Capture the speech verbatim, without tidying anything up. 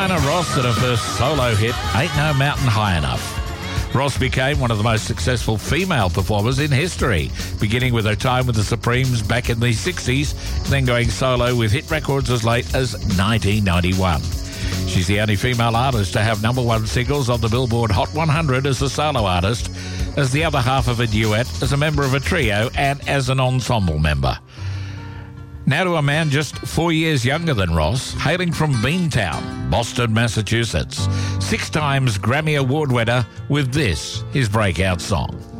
Diana Ross and her first solo hit, Ain't No Mountain High Enough. Ross became one of the most successful female performers in history, beginning with her time with the Supremes back in the sixties, then going solo with hit records as late as nineteen ninety-one. She's the only female artist to have number one singles on the Billboard Hot one hundred as a solo artist, as the other half of a duet, as a member of a trio, and as an ensemble member. Now to a man just four years younger than Ross, hailing from Beantown, Boston, Massachusetts. Six times Grammy Award winner with this, his breakout song.